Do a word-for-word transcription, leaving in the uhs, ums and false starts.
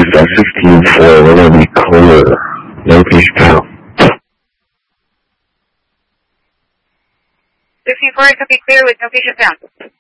uh, sixteen four, we're going to be clear. No fish pound. sixteen four, copy clear with no fish pound.